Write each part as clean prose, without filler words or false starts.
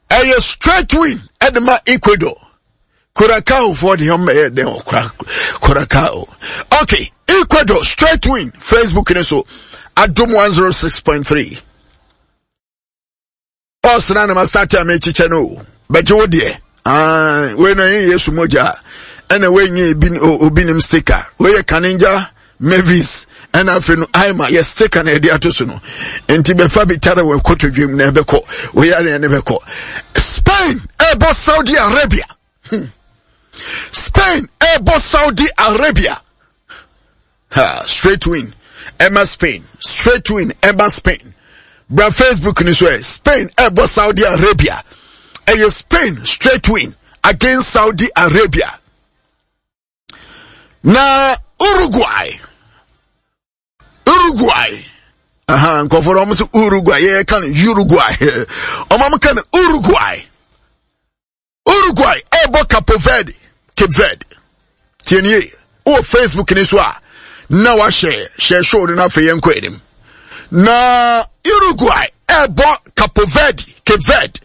A straight win at the Ecuador. Curacao for the Curacao. Okay, Ecuador straight win. Facebook and so Adum 106.3. Also, I must start to make channel. But you dear, when I hear Sumoja, and away ye bin obinim sticker, where Kaninja, Mavis, and I feel I'm a sticker and idea to Suno. And Tibe Fabi Tara will quote dream never call. We are never call. Spain, about Saudi Arabia. Spain, about Saudi Arabia. Straight win. Emma Spain. Straight win. Emma Spain. Bra Facebook in Israel. Spain, about Saudi Arabia. Spain, straight win against Saudi Arabia. Na Uruguay. Nkoforo omusu Uruguay. Yeah, can Uruguay. Omama can Uruguay. Uruguay, ebo Cape Verde. Tienye. O Facebook ni swa. Na wa share show na fe yenkwedim. Na Uruguay, ebo Cape Verde.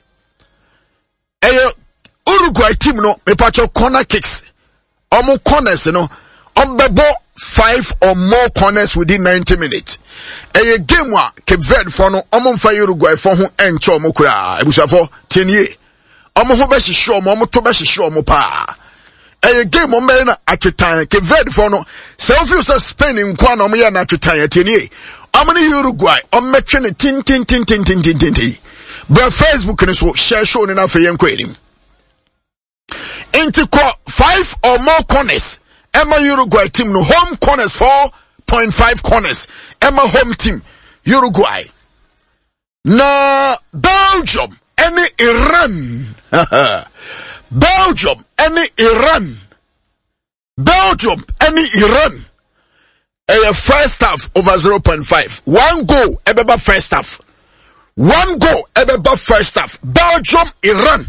Uruguay team no me pacho corner kicks. Omo corners no. Ombebo 5 or more corners within 90 minutes. Game wa Cape Verde for no omo fa Uruguay for hu encho omo kura. Ebusafo tienye. Omo ho be shisho omo to be shisho omo pa. Game omo na atwetan Cape Verde for no. Se ofi so Spain nkwa na omo ya na atwetan tienye. Omo ni Uruguay omo metwe ne tin. But Facebook and so share show na fe yenkwedim. Into 5 or more corners. Emma Uruguay team no home corners 4.5 corners. Emma home team Uruguay. Na Belgium any Iran. Belgium any Iran. First half over 0.5. 1 goal ebeba first half. 1 goal ebeba first half. Belgium Iran.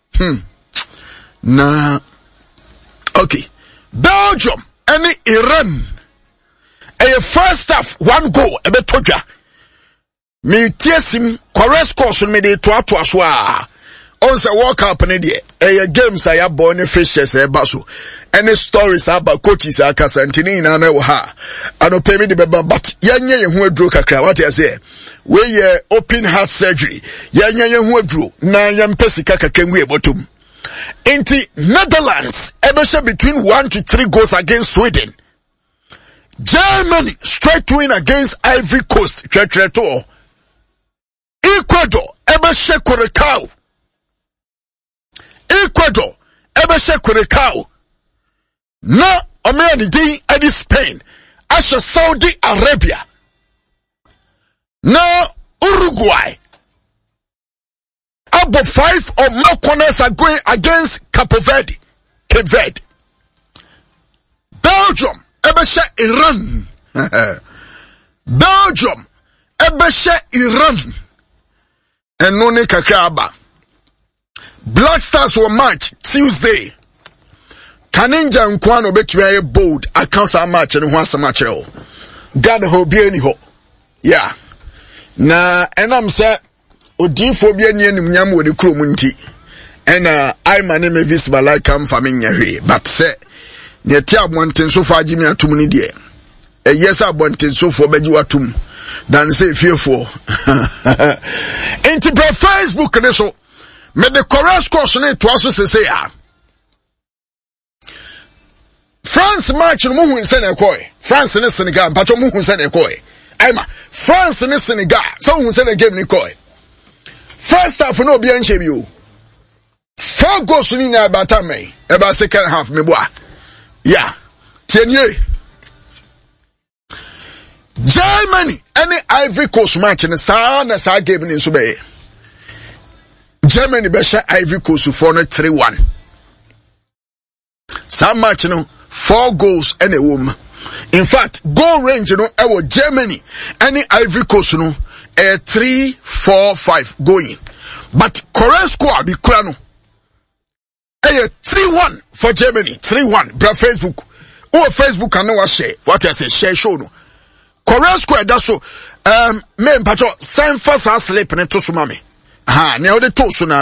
Nah. Okay. Belgium any Iran. First half 1 goal ebe toja. Me tiesim correct course me de to aswa. On say World Cup ne de games I have born fishes e baso. Any stories about coaches akasa ntini na na wo ha. Ano pay me de beba but yanye ye hu aduro kakra. What I say? We ye open heart surgery. Yanye ye hu aduro na yampesi kakra ngue bottom. Inti Netherlands ebesha between 1 to 3 goals against Sweden. Germany straight win against Ivory Coast. Ecuador ebesha Curacao. Na Omeni di edi Spain. Asha Saudi Arabia. Na Uruguay. About 5 or more corners are going against Cape Verde. Belgium, ebesha Iran. And no ne kakraba. Black Stars were match Tuesday. Kaninja nkwano betwe bold accounts a match and once a match. God ho bi ani ho. Yeah. Na enam say odifo bi ani anim nyam wo de krom nti. And I my name is visible like am faming hwe. But say ne ti abonten so fa agimi atum ni de. Yes abonten so for beji watum. Dan say fearful. Into Facebook ne so me the correct course ne to also say ya. France match no mu nse na ekoi. France ne Senegal mpacho mu nse na ekoi. Aima France ne Senegal so mu nse na game ni koi. First half no obi anche bi o. 4 goals ni na bata me. Eba second half me boa. Yeah. Tienye. Germany any Ivory Coast match ne sa na sa game ni so be. Germany be share Ivory Coast for 3-1. Some match no 4 goals and a woman. In fact, goal range no ewo Germany any Ivory Coast no 3-4-5 going. But correct score be kura no 3-1 for Germany. 3-1. Bra Facebook. Oh Facebook can no share. What I say share show no. Correct score that so me mpacho same first sleep ne to so mame. Aha, ne o de to so na